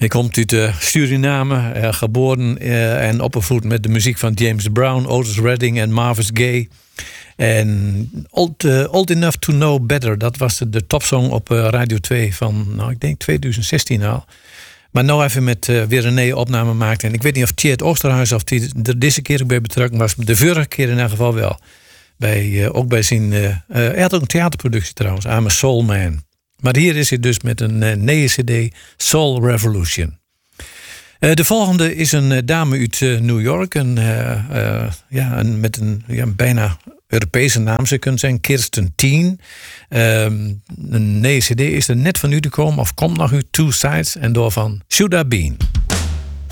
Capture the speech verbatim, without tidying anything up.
Hij komt uit uh, Suriname, uh, geboren uh, en opgevoed met de muziek van James Brown, Otis Redding en Marvin Gaye. En old, uh, old Enough to Know Better, dat was de, de topsong op uh, Radio twee van, nou ik denk twintig zestien al. Maar nou even met uh, weer een nieuwe opname maakt. En ik weet niet of Tjeerd Oosterhuis of die er deze keer ook bij betrokken was. De vorige keer in elk geval wel. Bij, uh, ook bij zijn, uh, uh, hij had ook een theaterproductie trouwens, I'm a Soul Man. Maar hier is hij dus met een uh, nieuwe cd, Soul Revolution. Uh, de volgende is een uh, dame uit uh, New York. Een, uh, uh, ja, een, met een ja, bijna Europese naam, ze kunnen zijn, Kirsten Teen. Um, een nieuwe cd is er net van u te komen, of komt nog uit Two Sides, en door van Should I Been.